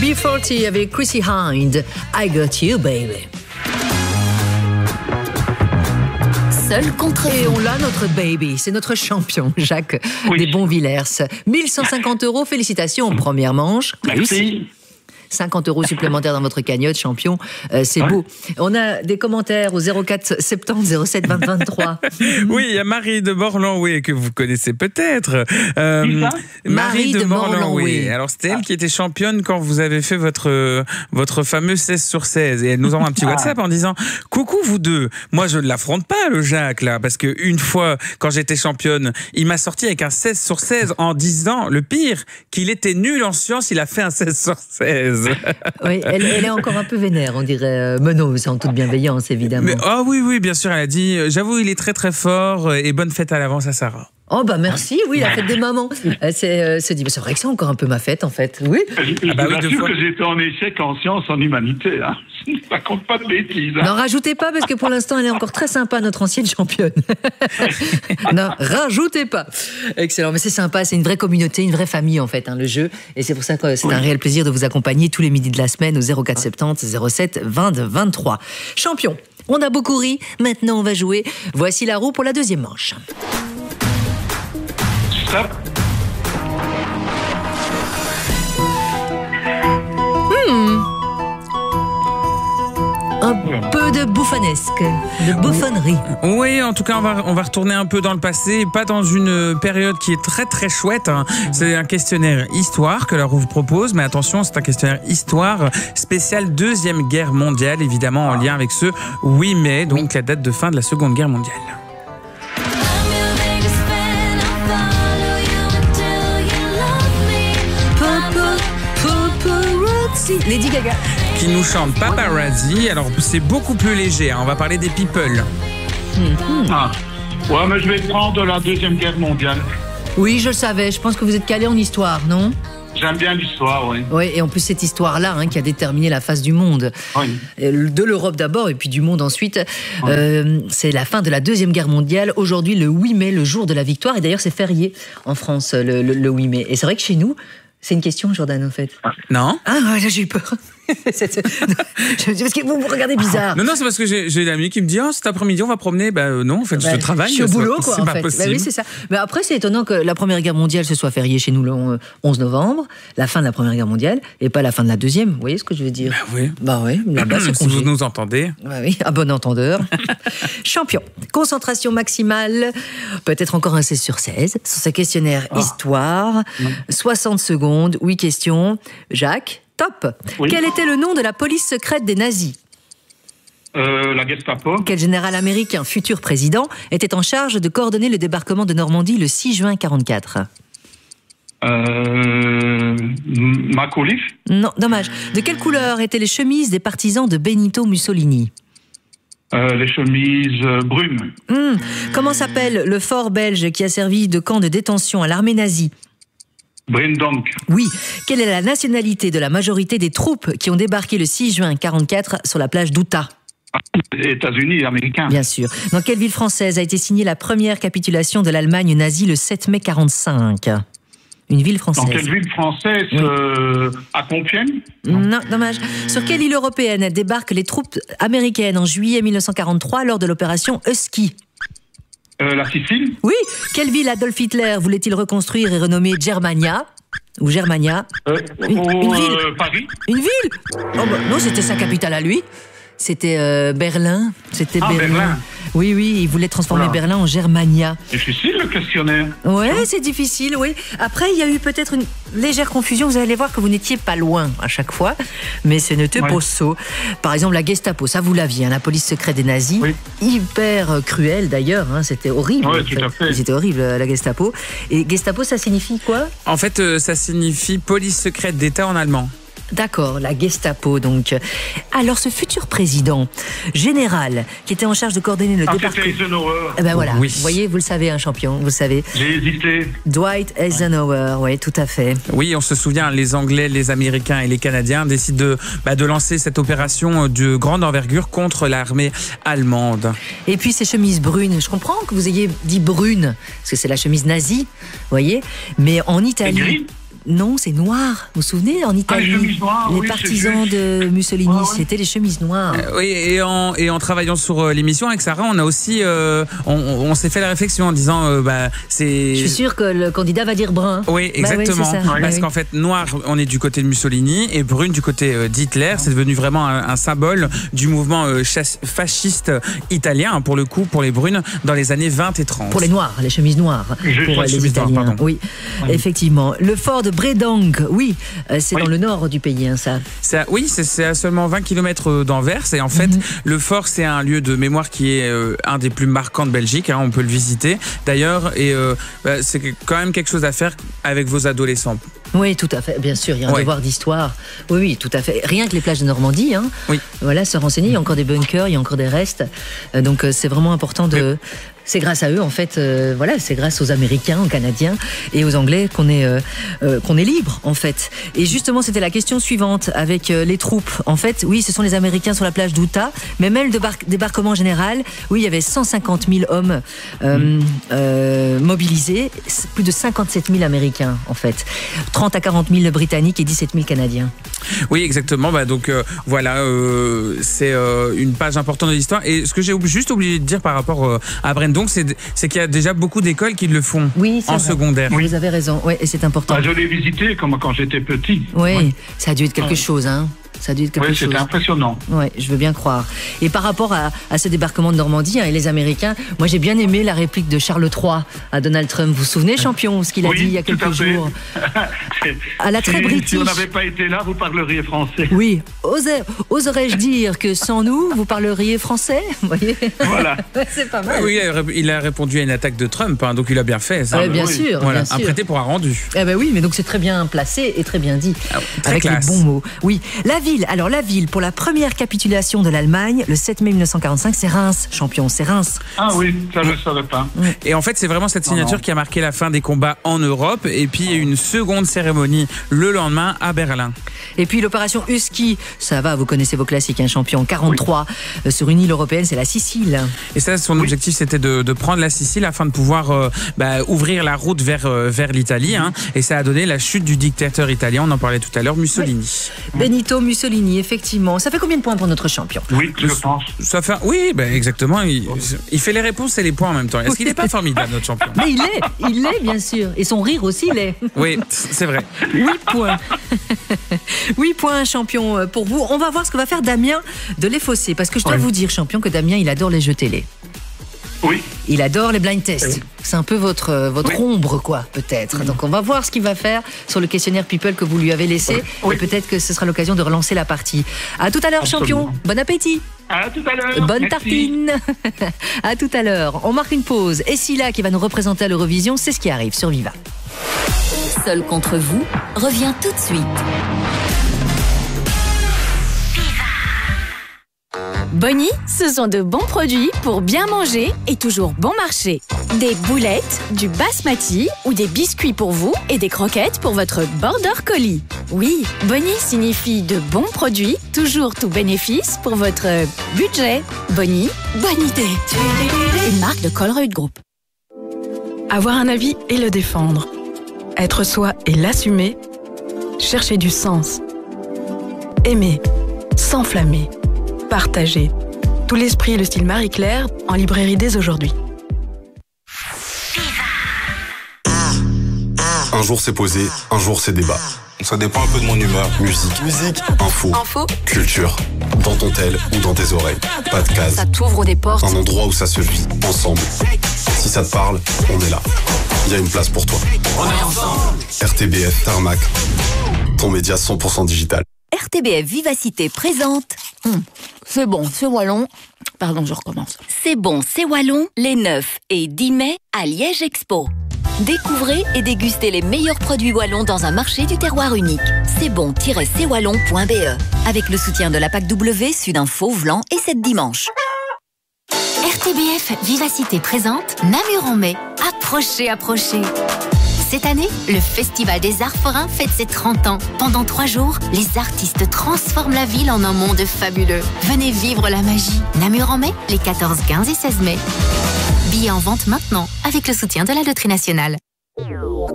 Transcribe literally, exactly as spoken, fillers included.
B quarante avec Chrissy Hind. I got you, baby. Seul contre Et vous. on l'a, notre baby. C'est notre champion, Jacques Oui. des Bonvillers. mille cent cinquante euros, félicitations. Première manche. Merci. cinquante euros supplémentaires dans votre cagnotte, champion. Euh, c'est Ouais. beau. On a des commentaires au zéro quatre soixante-dix zéro sept vingt vingt-trois. Oui, il y a Marie de Morlanloué que vous connaissez peut-être. Euh, Qui ça Marie de Morlanloué. Alors c'était elle qui était championne quand vous avez fait votre votre fameux seize sur seize. Et elle nous envoie un petit WhatsApp en disant coucou vous deux. Moi je ne l'affronte pas le Jacques là parce que une fois quand j'étais championne, il m'a sorti avec un seize sur seize en disant le pire qu'il était nul en sciences. Il a fait un seize sur seize. Oui, elle, elle est encore un peu vénère, on dirait. Euh, mais non, c'est en toute bienveillance, évidemment. Mais ah oui oui bien sûr elle a dit j'avoue il est très très fort et bonne fête à l'avance à Sarah. Oh bah merci, oui, la fête des mamans. Euh, c'est, euh, c'est dit, bah, c'est vrai que c'est encore un peu ma fête en fait. Oui. Je, je Ah bah oui, vous deux assure fois. que j'étais en échec en sciences, en humanité. Hein. Ça compte pas de bêtises. Hein. N'en rajoutez pas parce que pour l'instant elle est encore très sympa, notre ancienne championne. Non, rajoutez pas. Excellent, mais c'est sympa, c'est une vraie communauté, une vraie famille en fait, hein, le jeu. Et c'est pour ça que c'est Oui. un réel plaisir de vous accompagner tous les midis de la semaine au zéro quatre soixante-dix zéro sept vingt vingt-trois. Champion, on a beaucoup ri, maintenant on va jouer. Voici la roue pour la deuxième manche. Stop. Un peu de bouffonnesque, de bouffonnerie. Oui, en tout cas, on va, on va retourner un peu dans le passé, pas dans une période qui est très très chouette. Hein. C'est un questionnaire histoire que la roue vous propose, mais attention, c'est un questionnaire histoire spécial Deuxième Guerre mondiale, évidemment en lien avec ce huit mai, donc la date de fin de la Seconde Guerre mondiale. Lady Gaga. Qui nous chante Paparazzi. Alors, c'est beaucoup plus léger, hein. On va parler des people. Ah. Ouais, mais je vais prendre la Deuxième Guerre mondiale. Oui, je le savais, je pense que vous êtes calé en histoire, non? J'aime bien l'histoire, oui. Oui, et en plus cette histoire-là hein, qui a déterminé la face du monde, Oui. de l'Europe d'abord et puis du monde ensuite, euh, c'est la fin de la Deuxième Guerre mondiale, aujourd'hui le huit mai, le jour de la victoire, et d'ailleurs c'est férié en France le, le, le huit mai. Et c'est vrai que chez nous, c'est une question Jordan en fait. Non? Ah ouais, là j'ai eu peur. C'est- c'est- je me dis, parce que vous me regardez bizarre. Non, non, c'est parce que j'ai j'ai une amie qui me dit oh, cet après-midi, on va promener. Ben euh, non, en fait, Bah, je travaille. Je suis au c'est boulot, pas- quoi, c'est en pas fait. Bah possible. oui, c'est ça. Mais après, c'est étonnant que la Première Guerre mondiale se soit fériée chez nous le onze novembre, la fin de la Première Guerre mondiale, et pas la fin de la Deuxième. Vous voyez ce que je veux dire? Bah oui. Bah oui, là-bas, c'est Si congé. vous nous entendez. Bah oui, à bon entendeur. Champion. Concentration maximale. Peut-être encore un seize sur seize. Sur ce questionnaire histoire. soixante secondes. huit questions. Jacques, top. Oui. Quel était le nom de la police secrète des nazis? Euh, la Gestapo. Quel général américain, futur président, était en charge de coordonner le débarquement de Normandie le six juin quarante-quatre? Euh, Macauliffe. Non, dommage. De quelle couleur étaient les chemises des partisans de Benito Mussolini? Euh, les chemises euh, brunes. Hmm. Comment s'appelle le fort belge qui a servi de camp de détention à l'armée nazie? Brindonk. Oui. Quelle est la nationalité de la majorité des troupes qui ont débarqué le six juin quarante-quatre sur la plage d'Utah? États-Unis, américains. Bien sûr. Dans quelle ville française a été signée la première capitulation de l'Allemagne nazie le sept mai quarante-cinq? Une ville Dans française. quelle ville française Oui. euh, À Compiègne. Non, dommage. Sur quelle île européenne débarquent les troupes américaines en juillet mille neuf cent quarante-trois lors de l'opération Husky? Euh, la Sicile. Oui. Quelle ville Adolf Hitler voulait-il reconstruire et renommer Germania? Ou Germania? Euh, Une- au, une ville. euh, Paris. Une ville? Oh bah, non, c'était sa capitale à lui. C'était euh, Berlin. C'était Ah, Berlin. Oui, oui, il voulait transformer Voilà. Berlin en Germania. Difficile le questionnaire. Ouais, c'est difficile, oui. Après, il y a eu peut-être une légère confusion. Vous allez voir que vous n'étiez pas loin à chaque fois, mais ce n'était Ouais. pas ça. Par exemple, la Gestapo, ça vous l'aviez, hein, la police secrète des nazis. Oui. Hyper euh, cruelle d'ailleurs, hein, c'était horrible. Ouais, en tout à fait. C'était horrible, euh, la Gestapo. Et Gestapo, ça signifie quoi? En fait, euh, ça signifie police secrète d'État en allemand. D'accord, la Gestapo donc. Alors ce futur président général qui était en charge de coordonner le Ah, débarquement. c'était Eisenhower. Eh ben voilà, Oui. vous voyez, vous le savez, un champion, vous le savez. J'ai hésité. Dwight Eisenhower, oui, tout à fait. Oui, on se souvient, les Anglais, les Américains et les Canadiens décident de, bah, de lancer cette opération de grande envergure contre l'armée allemande. Et puis ces chemises brunes, je comprends que vous ayez dit brune, parce que c'est la chemise nazie, vous voyez, mais en Et Italie... gris. Non, c'est noir. Vous vous souvenez, en Italie, Ah, les chemises noires, les oui, partisans c'est de Mussolini, Ouais, ouais. c'était les chemises noires. Euh, oui, et en, et en travaillant sur euh, l'émission avec Sarah, on a aussi, euh, on, on s'est fait la réflexion en disant, euh, bah, c'est. Je suis sûre que le candidat va dire brun. Oui, Bah oui, exactement. c'est ça. Parce Oui, qu'en oui. fait, noir, on est du côté de Mussolini et brune du côté euh, d'Hitler. C'est devenu vraiment un, un symbole du mouvement euh, chas- fasciste italien, hein, pour le coup, pour les brunes, dans les années vingt et trente. Pour les noirs, les chemises noires. Je- Pour les euh, les chemises noires, Italiens. pardon. Oui, effectivement. Le fort de Bredang, oui, euh, c'est Oui. dans le nord du pays, hein, ça. C'est à- oui, c'est c'est à seulement vingt kilomètres d'Anvers. Et en fait, Mhm. le fort, c'est un lieu de mémoire qui est euh, un des plus marquants de Belgique. Hein, on peut le visiter d'ailleurs. Et euh, bah, c'est quand même quelque chose à faire avec vos adolescents. Oui, tout à fait. Bien sûr, il y a un Ouais. devoir d'histoire. Oui, oui, tout à fait. Rien que les plages de Normandie, hein. Oui. Voilà, se renseigner. Il y a encore des bunkers, il y a encore des restes. Euh, donc, euh, c'est vraiment important de. C'est grâce à eux, en fait, euh, voilà, c'est grâce aux Américains, aux Canadiens et aux Anglais qu'on est, euh, euh, qu'on est libre, en fait. Et justement, c'était la question suivante avec euh, les troupes. En fait, oui, ce sont les Américains sur la plage d'Utah, mais même le débar- débarquement général, oui, il y avait cent cinquante mille hommes euh, euh, mobilisés, plus de cinquante-sept mille Américains, en fait. trente à quarante mille Britanniques et dix-sept mille Canadiens. Oui, exactement. Bah, donc euh, voilà, euh, c'est euh, une page importante de l'histoire. Et ce que j'ai oubli- juste oublié de dire par rapport euh, à Brendong, c'est c'est qu'il y a déjà beaucoup d'écoles qui le font Oui, c'est en vrai. secondaire. Vous avez raison, oui, et c'est important. Bah, je l'ai visité comme quand j'étais petit. Oui, Ouais. ça a dû être quelque Ouais. chose, hein. Ça a dû être quelque Oui, chose. c'était impressionnant. Oui, je veux bien croire. Et par rapport à, à ce débarquement de Normandie, hein, et les Américains, moi j'ai bien aimé la réplique de Charles trois à Donald Trump. Vous vous souvenez, champion, ce qu'il a Oui, dit il y a tout à quelques fait. jours À la très Si- british. Si on n'avait pas été là, vous parleriez français. Oui, osais- oserais-je dire que sans nous, vous parleriez français? Vous voyez. Voilà. C'est pas mal. Oui, il a, il a répondu à une attaque de Trump, hein, donc il a bien fait. Ça. Ouais, bien oui. sûr, Voilà, bien sûr. un prêté pour un rendu. Eh ben oui, mais donc c'est très bien placé et très bien dit, Ah, très avec classe. les bons mots. Oui, la ville. Alors la ville pour la première capitulation de l'Allemagne, le sept mai mille neuf cent quarante-cinq, c'est Reims, champion, c'est Reims. Ah oui, ça je ne savais pas. Et en fait, c'est vraiment cette Non, signature non. qui a marqué la fin des combats en Europe. Et puis, il y a eu une seconde cérémonie le lendemain à Berlin. Et puis l'opération Husky, ça va, vous connaissez vos classiques, un champion quarante-trois euh, sur une île européenne, c'est la Sicile. Et ça, son objectif, c'était de, de prendre la Sicile afin de pouvoir euh, bah, ouvrir la route vers, euh, vers l'Italie. Hein. Et ça a donné la chute du dictateur italien, on en parlait tout à l'heure, Mussolini. Benito Mussolini, effectivement. Ça fait combien de points pour notre champion? Oui, je pense. Ça fait, oui, bah, exactement. Il, il fait les réponses et les points en même temps. Est-ce qu'il n'est pas formidable, notre champion? Mais il l'est, il l'est bien sûr. Et son rire aussi l'est. Oui, c'est vrai. huit points. huit points, champion, euh, pour vous. On va voir ce que va faire Damien de l'Effossé. Parce que je dois Oui. vous dire, champion, que Damien, il adore les jeux télé. Oui. Il adore les blind tests. C'est un peu votre, euh, votre Oui. ombre, quoi, peut-être. Donc, on va voir ce qu'il va faire sur le questionnaire People que vous lui avez laissé. Oui. Et peut-être que ce sera l'occasion de relancer la partie. À tout à l'heure, Absolument. champion. Bon appétit. À tout à l'heure. Bonne Merci. tartine. À tout à l'heure. On marque une pause. Et Scylla, qui va nous représenter à l'Eurovision, c'est ce qui arrive sur Viva. Seul contre vous revient tout de suite. Bonnie, ce sont de bons produits pour bien manger et toujours bon marché. Des boulettes, du basmati ou des biscuits pour vous et des croquettes pour votre border collie. Oui, Bonnie signifie de bons produits, toujours tout bénéfice pour votre budget. Bonnie, bonne idée. Une marque de Colruyt Group. Avoir un avis et le défendre. Être soi et l'assumer. Chercher du sens. Aimer. S'enflammer. Partager. Tout l'esprit et le style Marie-Claire en librairie dès aujourd'hui. Un jour c'est posé, un jour c'est débat. Ça dépend un peu de mon humeur. Musique, musique, info, Info. culture. Dans ton tel ou dans tes oreilles. Pas de case. Ça t'ouvre des portes. Un endroit où ça se vit, ensemble. Si ça te parle, on est là. Il y a une place pour toi. On est ensemble. R T B F Tarmac. Ton média cent pour cent digital. R T B F Vivacité présente. Hum, c'est bon, c'est wallon. Pardon, je recommence. C'est bon, c'est wallon, les neuf et dix mai à Liège Expo. Découvrez et dégustez les meilleurs produits wallons dans un marché du terroir unique. c'est bon tiret c wallon point b e avec le soutien de la P A C W, Sudinfo, Vlan et cette dimanche. R T B F Vivacité présente Namur en mai. Approchez, approchez. Cette année, le Festival des Arts Forains fête ses trente ans. Pendant trois jours, les artistes transforment la ville en un monde fabuleux. Venez vivre la magie. Namur en mai, les quatorze, quinze et seize mai. Billets en vente maintenant, avec le soutien de la Loterie Nationale.